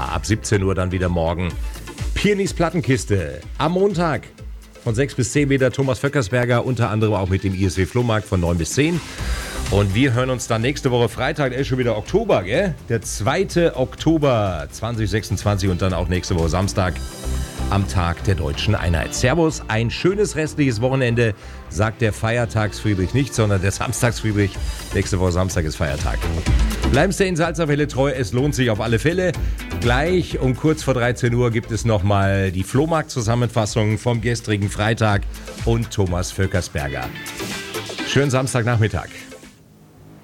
Ab 17 Uhr dann wieder morgen Pirnis Plattenkiste. Am Montag von 6 bis 10 wieder Thomas Vöckersberger, unter anderem auch mit dem ISW Flohmarkt von 9 bis 10. Und wir hören uns dann nächste Woche Freitag, ist schon wieder Oktober, gell? Der 2. Oktober 2026 und dann auch nächste Woche Samstag am Tag der Deutschen Einheit. Servus, ein schönes restliches Wochenende, sagt der Feiertagsfriedrich nicht, sondern der Samstagsfriedrich. Nächste Woche Samstag ist Feiertag. Bleiben Sie in Salzerwelle treu, es lohnt sich auf alle Fälle. Gleich um kurz vor 13 Uhr gibt es nochmal die Flohmarkt-Zusammenfassung vom gestrigen Freitag und Thomas Vöckersberger. Schönen Samstagnachmittag.